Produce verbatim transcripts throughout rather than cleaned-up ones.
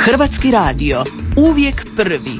Hrvatski radio, uvijek prvi.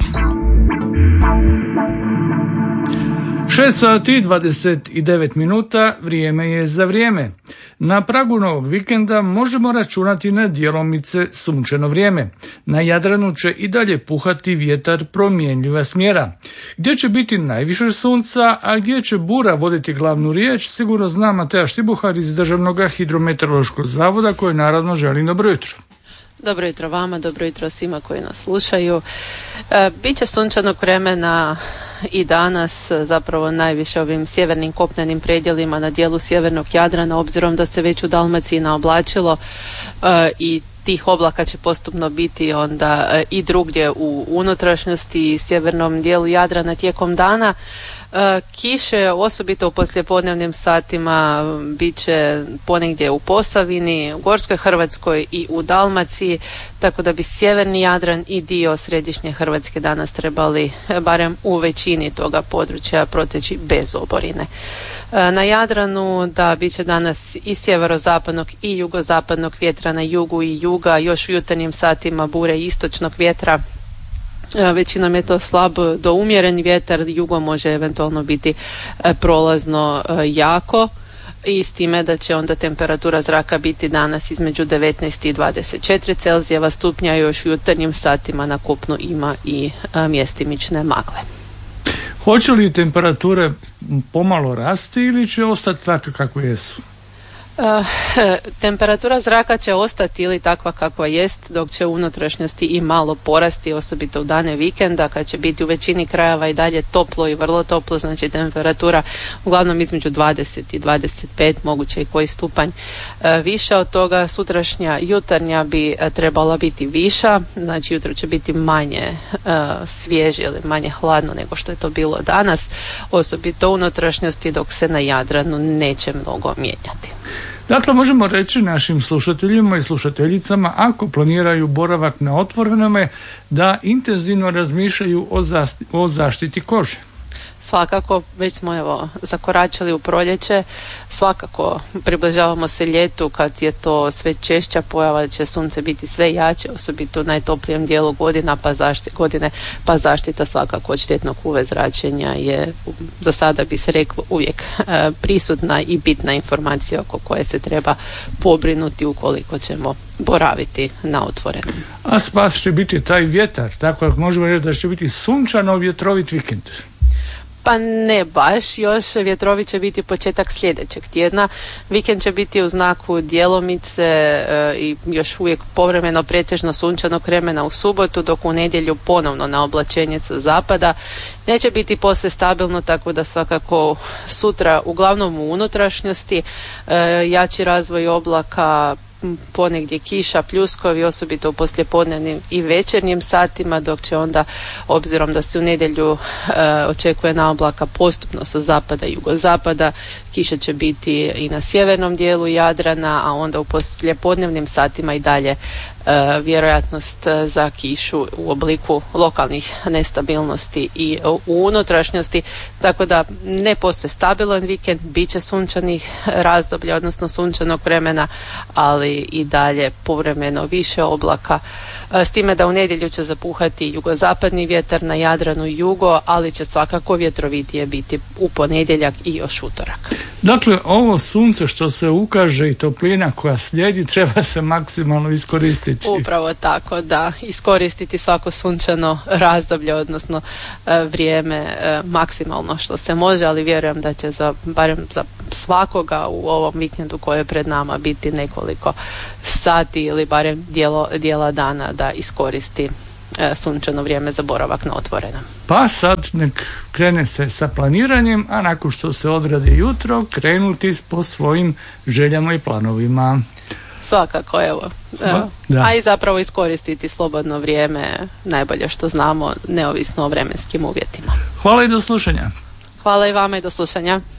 šest sati dvadeset devet minuta, vrijeme je za vrijeme. Na pragu novog vikenda možemo računati na djelomice sunčano vrijeme. Na Jadranu će i dalje puhati vjetar promjenjiva smjera. Gdje će biti najviše sunca, a gdje će bura voditi glavnu riječ, sigurno zna Mateja Štibuhar iz Državnog hidrometeorološkog zavoda, koji naravno želi dobro jutro. Dobro jutro vama, dobro jutro svima koji nas slušaju. E, Biće sunčanog vremena i danas, zapravo najviše ovim sjevernim kopnenim predjelima na dijelu sjevernog Jadrana, obzirom da se već u Dalmaciji naoblačilo e, i tih oblaka će postupno biti onda e, i drugdje u unutrašnjosti i sjevernom dijelu Jadrana tijekom dana. E, kiše, osobito u poslijepodnevnim satima, bit će ponegdje u Posavini, u Gorskoj Hrvatskoj i u Dalmaciji, tako da bi sjeverni Jadran i dio središnje Hrvatske danas trebali, barem u većini toga područja, proteći bez oborine. E, na Jadranu, da, bit će danas i sjeverozapadnog i jugozapadnog vjetra na jugu i juga, još u jutarnjim satima bure istočnog vjetra. Većinom je to slab do umjeren vjetar, jugo može eventualno biti prolazno jako, i s time da će onda temperatura zraka biti danas između devetnaest i dvadeset četiri Celzijeva stupnja, još u jutarnjim satima na kopnu ima i mjestimične magle. Hoće li temperature pomalo rasti ili će ostati takve kakve jesu? Uh, temperatura zraka će ostati ili takva kakva jest, dok će u unutrašnjosti i malo porasti, osobito u dane vikenda kad će biti u većini krajeva i dalje toplo i vrlo toplo, znači temperatura uglavnom između dvadeset i dvadeset pet, moguće i koji stupanj uh, više od toga. Sutrašnja jutarnja bi uh, trebala biti viša, znači jutro će biti manje uh, svježe ili manje hladno nego što je to bilo danas, osobito u unutrašnjosti, dok se na Jadranu neće mnogo mijenjati. Dakle, možemo reći našim slušateljima i slušateljicama, ako planiraju boravak na otvorenome, da intenzivno razmišljaju o, zasti, o zaštiti kože. Svakako, već smo evo zakoračili u proljeće, svakako približavamo se ljetu kad je to sve češća pojava, će sunce biti sve jače, osobito u najtoplijem dijelu godina, pa zaštita, godine, pa zaštita svakako od štetnog U V zračenja je, za sada bi se reklo, uvijek e, prisutna i bitna informacija oko koje se treba pobrinuti ukoliko ćemo boraviti na otvorenom. A spas će biti taj vjetar, tako možemo reći da će biti sunčano vjetrovit vikend. Pa ne baš, još vjetrovi će biti početak sljedećeg tjedna. Vikend će biti u znaku djelomice e, i još uvijek povremeno pretežno sunčanog vremena u subotu, dok u nedjelju ponovno na oblačenje sa zapada. Neće biti posve stabilno, tako da svakako sutra uglavnom u unutrašnjosti e, jači razvoj oblaka, ponegdje kiša, pljuskovi, osobito u poslijepodnevnim i večernjim satima, dok će onda, obzirom da se u nedjelju e, očekuje naoblaka postupno sa zapada i jugozapada, kiša će biti i na sjevernom dijelu Jadrana, a onda u poslijepodnevnim satima i dalje e, vjerojatnost za kišu u obliku lokalnih nestabilnosti i u unutrašnjosti, tako da ne posve stabilan vikend, bit će sunčanih razdoblja, odnosno sunčanog vremena, ali i dalje povremeno više oblaka, s time da u nedjelju će zapuhati jugozapadni vjetar na Jadranu i jugo, ali će svakako vjetrovitije biti u ponedjeljak i još utorak. Dakle, ovo sunce što se ukaže i toplina koja slijedi treba se maksimalno iskoristiti. Upravo tako, da, iskoristiti svako sunčano razdoblje, odnosno e, vrijeme e, maksimalno što se može, ali vjerujem da će za, barem za svakoga u ovom vikendu koje je pred nama biti nekoliko sati ili barem dijelo, dijela dana da iskoristi e, sunčano vrijeme za boravak na otvorenom. Pa sad nek krene se sa planiranjem, a nakon što se odradi jutro, krenuti po svojim željama i planovima. Svakako, evo. Ba, da. A i zapravo iskoristiti slobodno vrijeme, najbolje što znamo, neovisno o vremenskim uvjetima. Hvala i do slušanja. Hvala i vama i do slušanja.